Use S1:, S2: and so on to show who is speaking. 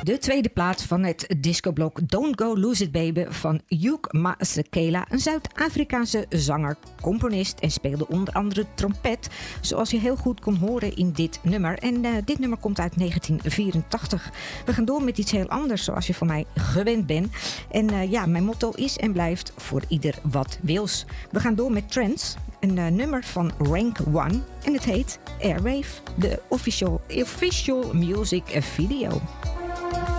S1: De tweede plaat van het discoblok Don't Go Lose It Baby van Hugh Masekela, een Zuid-Afrikaanse zanger, componist en speelde onder andere trompet, zoals je heel goed kon horen in dit nummer. En dit nummer komt uit 1984. We gaan door met iets heel anders, zoals je van mij gewend bent. En mijn motto is en blijft voor ieder wat wils. We gaan door met Trance, een nummer van Rank One en het heet Airwave, de official music video.